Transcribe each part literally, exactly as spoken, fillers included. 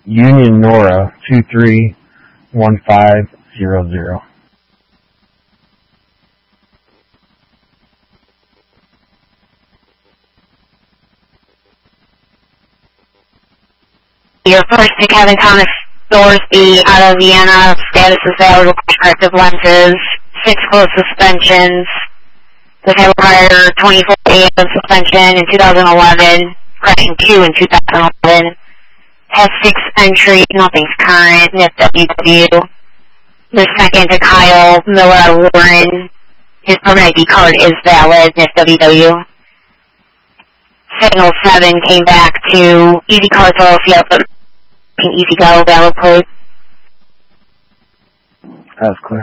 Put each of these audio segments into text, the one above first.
Union Nora two three one five zero zero. Your first to Kevin Thomas Thorsby out of Vienna. Status is valid with corrective lenses. Six closed suspensions. The had prior twenty-four days of suspension in two thousand eleven. Correction two in two thousand eleven. Has six entry. Nothing's current. N I F W W. The second to Kyle Miller Warren. His permanent I D card is valid. N I F W W. seven oh seven came back to Easy Car Philadelphia, but Easy Go, valid plate. That's clear.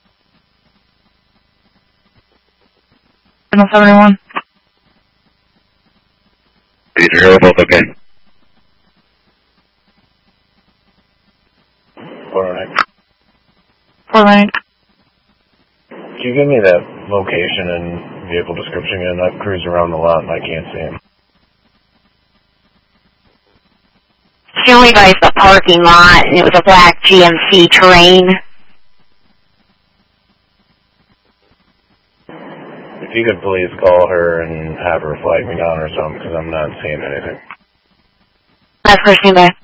seven oh seven one. Peter, you're both okay. Four nine. Four nine. Can you give me that location and vehicle description again? I've cruised around the lot and I can't see him. She only buys the parking lot, and it was a black G M C Terrain. If you could please call her and have her flag me down or something, because I'm not seeing anything. That's first name back.